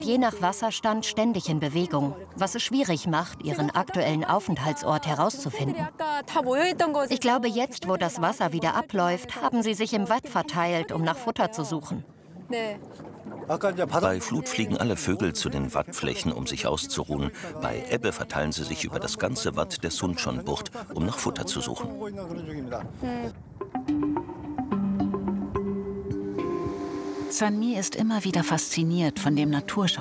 je nach Wasserstand ständig in Bewegung, was es schwierig macht, ihren aktuellen Aufenthaltsort herauszufinden. Ich glaube, jetzt, wo das Wasser wieder abläuft, haben sie sich im Watt verteilt, um nach Futter zu suchen. Bei Flut fliegen alle Vögel zu den Wattflächen, um sich auszuruhen. Bei Ebbe verteilen sie sich über das ganze Watt der Suncheon-Bucht, um nach Futter zu suchen. Sanmi ist immer wieder fasziniert von dem Naturschauspiel